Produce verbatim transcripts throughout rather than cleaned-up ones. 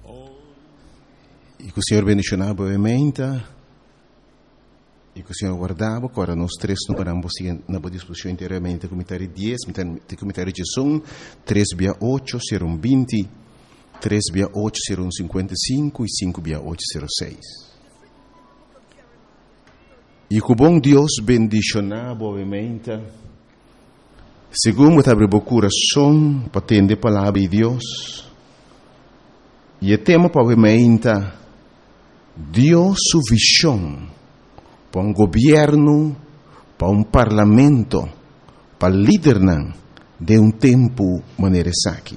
E que o Senhor bendicionava obviamente, e que o Senhor guardava, agora nós três não paramos na boa disposição inteiramente, comentário dez, comentário de som, três via oito, serão vinte, três via oito, serão cinquenta e cinco, e cinco via oito, serão seis. E que o bom Deus bendicionava obviamente, segundo abre o coração, para atender a palavra de Deus, e o tema obviamente, Deus sua visão para um governo, para um parlamento, para liderar de um tempo maneira aqui.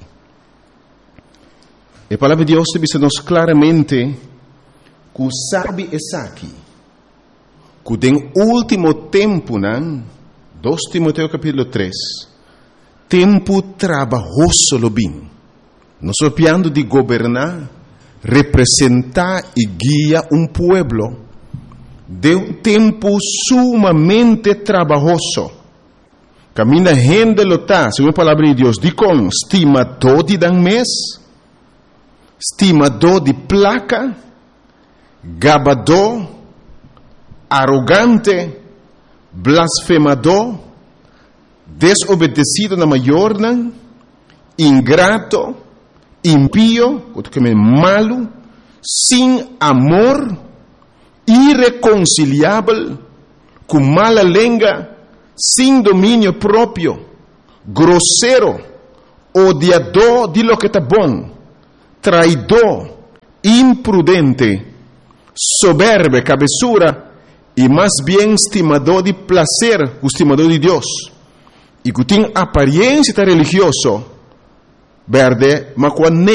A palavra de Deus diz-nos claramente que o sabe é aqui, que no último tempo, dois Timoteo capítulo três, tempo trabalhoso lo bem, não só piando de governar, representar e guiar um pueblo de um tempo sumamente trabalhoso. Camina gente lota, segundo a palavra de Deus, de com estimador de dan mês, estimador de placa, gabador, arrogante, blasfemador, desobedecido na maior, ingrato, impío, malo, sem amor, irreconciliável, com mala língua, sem domínio próprio, grosseiro, odiador de lo que está bom, traidor, imprudente, soberbo, cabeçura, e mais bem estimador de prazer, estimador de Deus, e que tem aparência religiosa, verde, mas quando